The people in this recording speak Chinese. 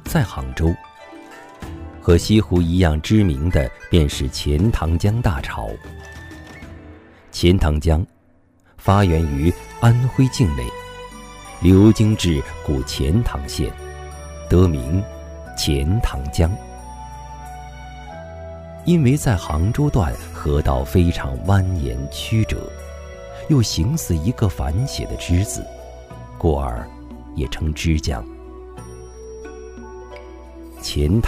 在杭州。和西湖一样知名的便是钱塘江大潮。钱塘江发源于安徽境内，流经至古钱塘县，得名钱塘江。因为在杭州段河道非常蜿蜒曲折，又形似一个反写的之字，故而也称之江。钱塘